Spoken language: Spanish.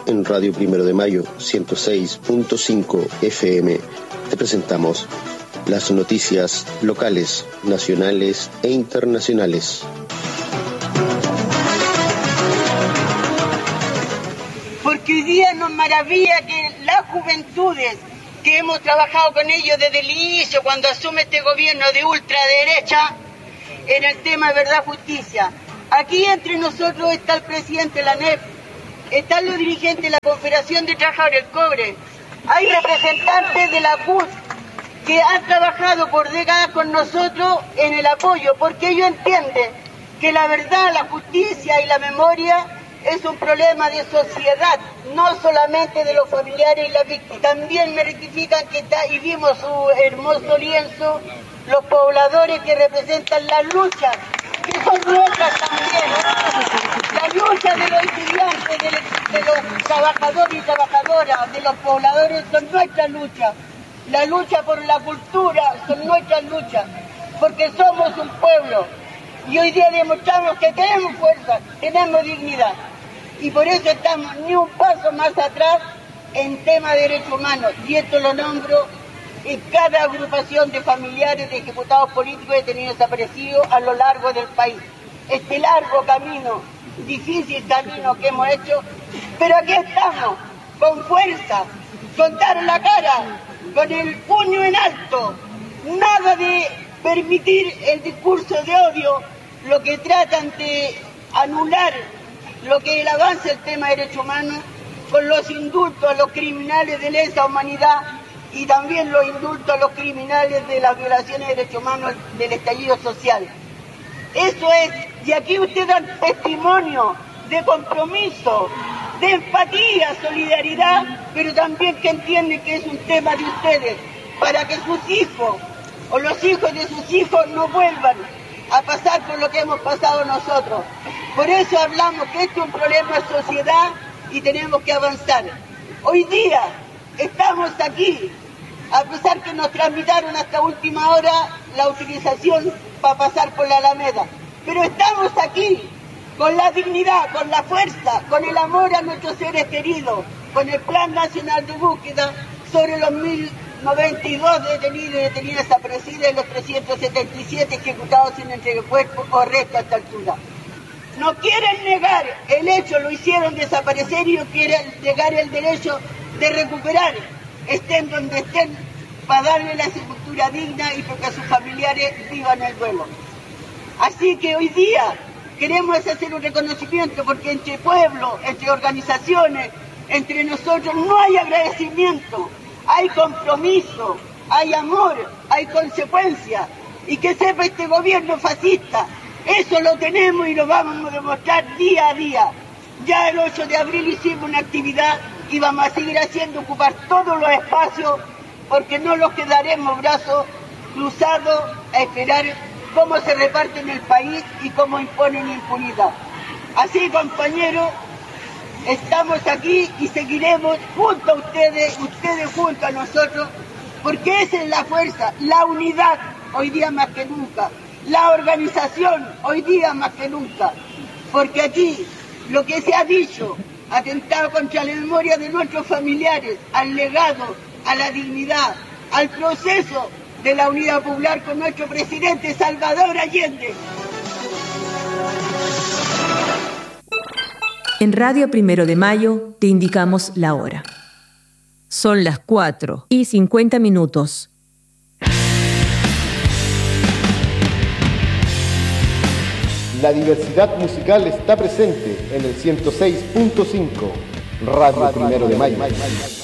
En Radio Primero de Mayo, 106.5 FM, te presentamos las noticias locales, nacionales e internacionales. Porque hoy día nos maravilla que las juventudes que hemos trabajado con ellos desde el inicio, cuando asume este gobierno de ultraderecha, en el tema de verdad justicia. Aquí entre nosotros está el presidente de la ANEP, están los dirigentes de la Confederación de Trabajadores del Cobre, hay representantes de la CUT que han trabajado por décadas con nosotros en el apoyo, porque ellos entienden que la verdad, la justicia y la memoria es un problema de sociedad, no solamente de los familiares y las víctimas. También me rectifican que y vimos su hermoso lienzo, los pobladores que representan las luchas, que son nuestras también. La lucha de los estudiantes, de los trabajadores y trabajadoras, de los pobladores son nuestra lucha. La lucha por la cultura son nuestras luchas, porque somos un pueblo. Y hoy día demostramos que tenemos fuerza, tenemos dignidad. Y por eso estamos ni un paso más atrás en tema de derechos humanos. Y esto lo nombro en cada agrupación de familiares de ejecutados políticos detenidos desaparecidos a lo largo del país. Este largo camino, difícil camino que hemos hecho, pero aquí estamos, con fuerza, con dar la cara, con el puño en alto. Nada de permitir el discurso de odio, lo que tratan de anular lo que es el avance del tema de derechos humanos, con los indultos a los criminales de lesa humanidad y también los indultos a los criminales de las violaciones de derechos humanos del estallido social. Eso es, y aquí ustedes dan testimonio de compromiso, de empatía, solidaridad, pero también que entienden que es un tema de ustedes, para que sus hijos o los hijos de sus hijos no vuelvan a pasar por lo que hemos pasado nosotros. Por eso hablamos que esto es un problema de sociedad y tenemos que avanzar. Hoy día estamos aquí, a pesar que nos tramitaron hasta última hora la utilización para pasar por la Alameda, pero estamos aquí con la dignidad, con la fuerza, con el amor a nuestros seres queridos, con el Plan Nacional de Búsqueda sobre los 1092 detenidos y detenidas desaparecidas y los 377 ejecutados sin entrega de cuerpo o resto a esta altura. No quieren negar el hecho, lo hicieron desaparecer y no quieren negar el derecho de recuperar, estén donde estén, para darle la sepultura digna y porque sus familiares vivan el duelo. Así que hoy día queremos hacer un reconocimiento porque entre pueblos, entre organizaciones, entre nosotros no hay agradecimiento, hay compromiso, hay amor, hay consecuencia. Y que sepa este gobierno fascista, eso lo tenemos y lo vamos a demostrar día a día. Ya el 8 de abril hicimos una actividad y vamos a seguir haciendo, ocupar todos los espacios, porque no los quedaremos brazos cruzados a esperar cómo se reparten el país y cómo imponen impunidad. Así, compañeros, estamos aquí y seguiremos junto a ustedes, ustedes junto a nosotros, porque esa es la fuerza, la unidad, hoy día más que nunca, la organización, hoy día más que nunca, porque aquí lo que se ha dicho, atentado contra la memoria de nuestros familiares, al legado, a la dignidad, al proceso de la unidad popular con nuestro presidente Salvador Allende. En Radio Primero de Mayo te indicamos la hora. Son las 4:50. La diversidad musical está presente en el 106.5 Radio Primero de Mayo.